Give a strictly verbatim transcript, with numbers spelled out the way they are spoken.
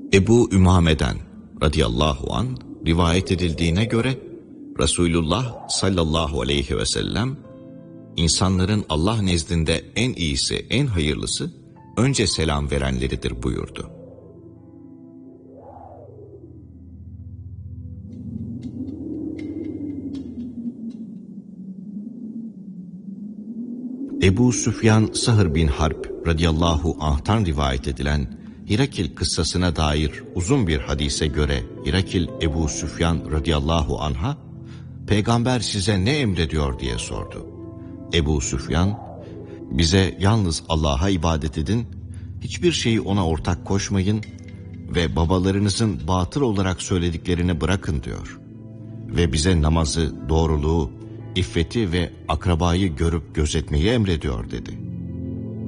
Ebu Ümame'den radıyallahu an rivayet edildiğine göre Resulullah sallallahu aleyhi ve sellem insanların Allah nezdinde en iyisi, en hayırlısı önce selam verenleridir buyurdu. Ebu Süfyan Sahr bin Harb radıyallahu anh'tan rivayet edilen Hirakil kıssasına dair uzun bir hadise göre Hirakil Ebu Süfyan radıyallahu anh'a "Peygamber size ne emrediyor?" diye sordu. Ebu Süfyan, "Bize yalnız Allah'a ibadet edin, hiçbir şeyi ona ortak koşmayın ve babalarınızın batıl olarak söylediklerini bırakın" diyor. Ve bize namazı, doğruluğu, iffeti ve akrabayı görüp gözetmeyi emrediyor dedi.